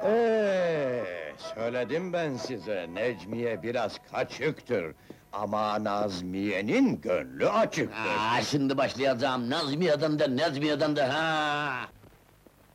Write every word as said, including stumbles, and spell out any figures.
Ee, söyledim ben size, Necmiye biraz kaçıktır. Ama Nazmiye'nin gönlü açıktır. Aa, şimdi başlayacağım, Nazmiye'den de, Nezmiye'den de, ha!